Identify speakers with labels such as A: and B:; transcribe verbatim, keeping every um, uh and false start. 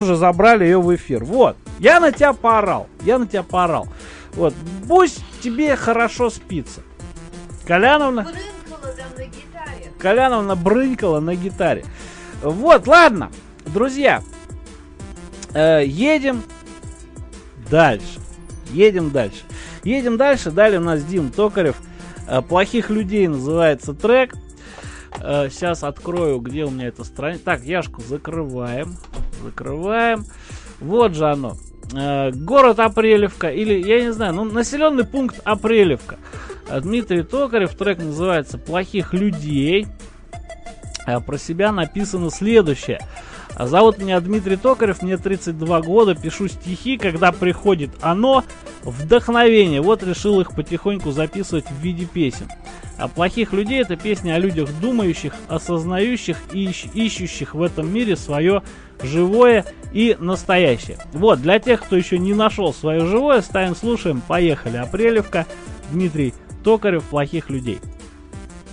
A: тоже забрали ее в эфир. Вот, я на тебя поорал, я на тебя поорал. Вот, пусть тебе хорошо спится. Коляновна...
B: Брынкала там на гитаре.
A: Коляновна брынкала на гитаре. Вот, ладно, друзья, э, едем дальше. Едем дальше. Едем дальше. Далее у нас Дим Токарев. Э, «Плохих людей» называется трек. Э, сейчас открою, где у меня эта страница. Так, Яшку закрываем. Закрываем. Вот же оно. Э, город Апрелевка. Или, я не знаю, ну, населенный пункт Апрелевка. Э, Дмитрий Токарев. Трек называется «Плохих людей». Э, про себя написано следующее. Зовут меня Дмитрий Токарев, мне тридцать два года, пишу стихи, когда приходит оно, вдохновение. Вот решил их потихоньку записывать в виде песен. А «Плохих людей» — это песня о людях думающих, осознающих и ищ- ищущих в этом мире свое живое и настоящее. Вот, для тех, кто еще не нашел свое живое, ставим, слушаем, поехали. Апрелевка, Дмитрий Токарев, «Плохих людей».